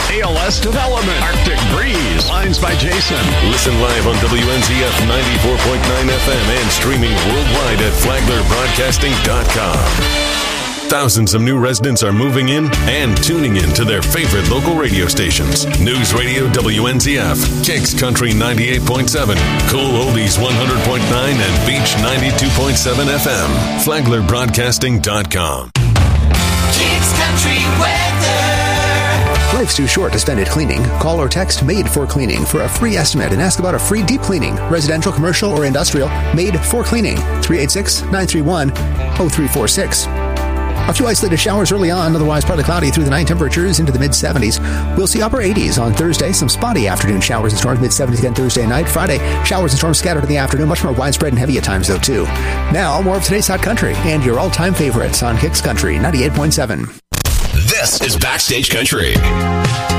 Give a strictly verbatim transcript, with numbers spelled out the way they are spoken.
A L S Development, Arctic Breeze, Lines by Jason. Listen live on W N Z F ninety-four point nine F M and streaming worldwide at flagler broadcasting dot com. Thousands of new residents are moving in and tuning in to their favorite local radio stations. News Radio W N Z F, Kicks Country ninety-eight point seven, Cool Oldies one hundred point nine, and Beach ninety-two point seven F M. flagler broadcasting dot com. Kicks Country Weather. Life's too short to spend it cleaning. Call or text Made for Cleaning for a free estimate and ask about a free deep cleaning. Residential, commercial, or industrial. Made for Cleaning. three eight six, nine three one, zero three four six. A few isolated showers early on, otherwise partly cloudy through the night. Temperatures into the mid-seventies. We'll see upper eighties on Thursday. Some spotty afternoon showers and storms, mid-seventies again Thursday night. Friday, showers and storms scattered in the afternoon. Much more widespread and heavy at times, though, too. Now, more of today's Hot Country and your all-time favorites on Kicks Country ninety-eight point seven. This is Backstage Country.